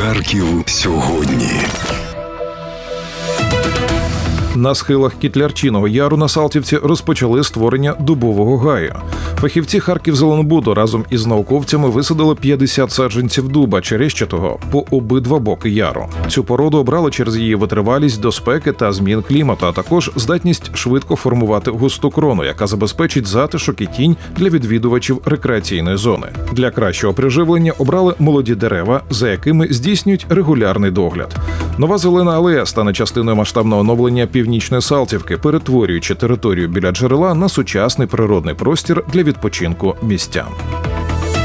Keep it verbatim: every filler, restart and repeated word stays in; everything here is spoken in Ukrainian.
Харків сьогодні. На схилах Кітлярчиного яру на Салтівці розпочали створення дубового гаю. Фахівці Харківзеленбуду разом із науковцями висадили п'ятдесят саджанців дуба черещатого по обидва боки яру. Цю породу обрали через її витривалість до спеки та змін клімату, а також здатність швидко формувати густу крону, яка забезпечить затишок і тінь для відвідувачів рекреаційної зони. Для кращого приживлення обрали молоді дерева, за якими здійснюють регулярний догляд. Нова зелена алея стане частиною масштабного оновлення Північної Салтівки, перетворюючи територію біля джерела на сучасний природний простір для відпочинку містян.